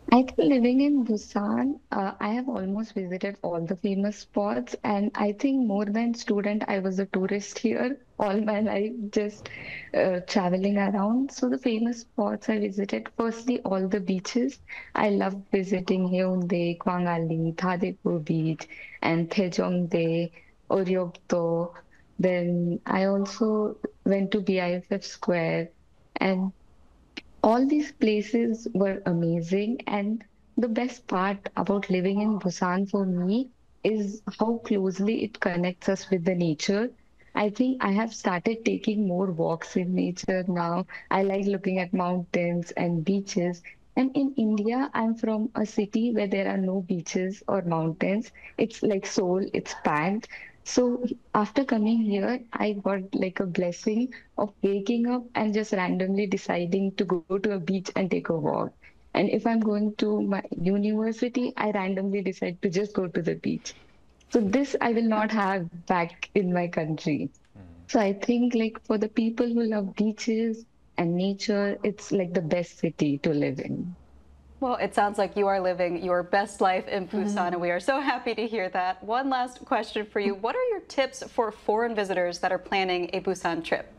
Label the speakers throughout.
Speaker 1: I think living in Busan, I have almost visited all the famous spots, and I think more than student, I was a tourist here all my life, just traveling around. So the famous spots I visited, firstly, all the beaches. I love visiting Haeundae, Kwangali, Thadepo Beach, and Dae, Oryokdo. Then I also went to BIFF Square, and all these places were amazing. And the best part about living in Busan for me is how closely it connects us with the nature. I think I have started taking more walks in nature now. I like looking at mountains and beaches. And in India, I'm from a city where there are no beaches or mountains. It's like Seoul, it's packed. So after coming here, I got like a blessing of waking up and just randomly deciding to go to a beach and take a walk. And if I'm going to my university, I randomly decide to just go to the beach. So this I will not have back in my country. So I think like for the people who love beaches and nature, it's like the best city to live in.
Speaker 2: Well, it sounds like you are living your best life in Busan, and we are so happy to hear that. One last question for you. What are your tips for foreign visitors that are planning a Busan trip?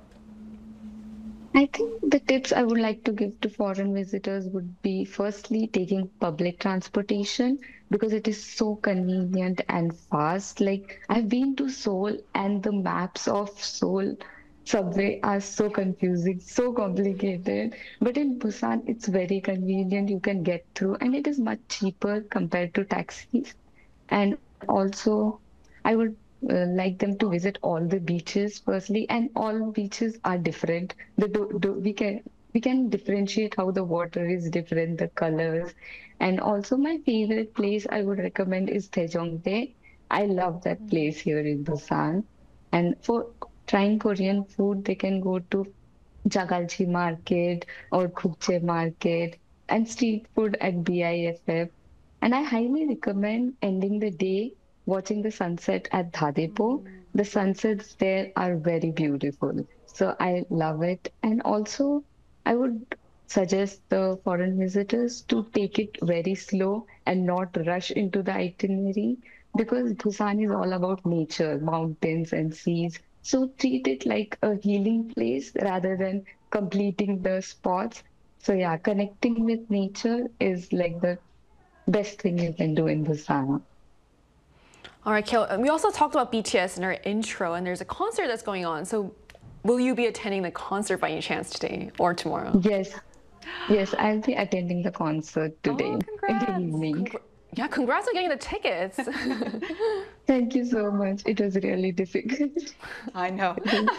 Speaker 1: I think the tips I would like to give to foreign visitors would be firstly taking public transportation because it is so convenient and fast. Like I've been to Seoul and the maps of Seoul subway are so confusing, so complicated. But in Busan, it's very convenient. You can get through and it is much cheaper compared to taxis. And also, I would like them to visit all the beaches firstly, and all beaches are different. We can differentiate how the water is different, the colors, and also my favorite place I would recommend is Dae. I love that place here in Busan. And for trying Korean food, they can go to Jagalchi Market or Khukche Market and street food at BIFF. And I highly recommend ending the day watching the sunset at Dhadepo. The sunsets there are very beautiful. So I love it. And also, I would suggest the foreign visitors to take it very slow and not rush into the itinerary because Busan is all about nature, mountains, and seas. So treat it like a healing place rather than completing the spots. So yeah, connecting with nature is like the best thing you can do in Busan.
Speaker 3: All right, Kale, we also talked about BTS in our intro, and there's a concert that's going on. So, will you be attending the concert by any chance today or tomorrow?
Speaker 1: Yes, yes, I'll be attending the concert
Speaker 3: Oh,
Speaker 1: today in the
Speaker 3: congrats.
Speaker 1: evening.
Speaker 3: Yeah, congrats on getting the tickets.
Speaker 1: Thank you so much. It was really difficult.
Speaker 2: I know.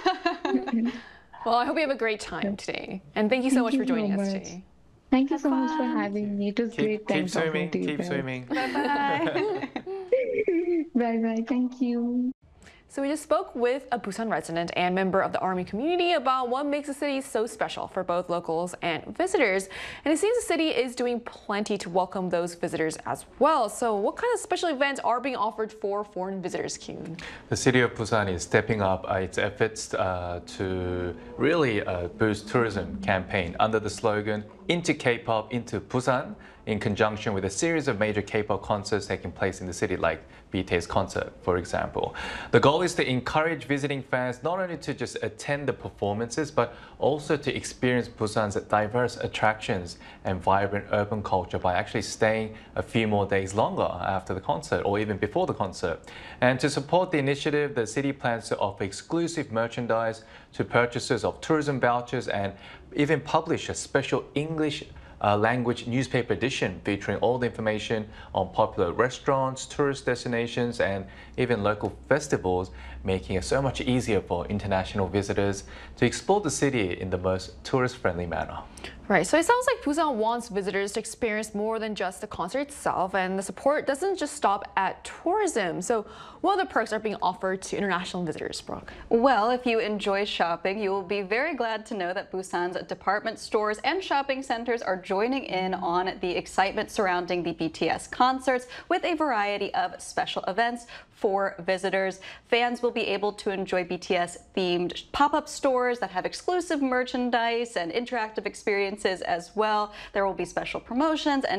Speaker 3: Well, I hope you have a great time today. And thank you so
Speaker 1: Thank
Speaker 3: much for
Speaker 1: you so
Speaker 3: joining us
Speaker 1: much.
Speaker 3: today.
Speaker 1: Thank you
Speaker 2: Have
Speaker 1: so much for
Speaker 2: fun.
Speaker 1: having me. It was great time
Speaker 4: Keep
Speaker 1: talking
Speaker 4: swimming,
Speaker 1: to you
Speaker 4: keep
Speaker 1: guys.
Speaker 4: swimming.
Speaker 2: Bye bye.
Speaker 1: Bye bye. Thank you.
Speaker 3: So we just spoke with a Busan resident and member of the Army community about what makes the city so special for both locals and visitors. And it seems the city is doing plenty to welcome those visitors as well. So what kind of special events are being offered for foreign visitors, Kyun?
Speaker 4: The city of Busan is stepping up its efforts to really boost tourism campaign under the slogan "Into K-pop, into Busan," in conjunction with a series of major K-pop concerts taking place in the city, like BTS concert, for example. The goal is to encourage visiting fans not only to just attend the performances, but also to experience Busan's diverse attractions and vibrant urban culture by actually staying a few more days longer after the concert or even before the concert. And to support the initiative, the city plans to offer exclusive merchandise to purchasers of tourism vouchers and even publish a special English language newspaper edition featuring all the information on popular restaurants, tourist destinations, and even local festivals, making it so much easier for international visitors to explore the city in the most tourist-friendly manner.
Speaker 3: Right, so it sounds like Busan wants visitors to experience more than just the concert itself, and the support doesn't just stop at tourism. So what other perks are being offered to international visitors, Brooke?
Speaker 2: Well, if you enjoy shopping, you will be very glad to know that Busan's department stores and shopping centers are joining in on the excitement surrounding the BTS concerts with a variety of special events for visitors. Fans will be able to enjoy BTS-themed pop-up stores that have exclusive merchandise and interactive experiences as well. There will be special promotions and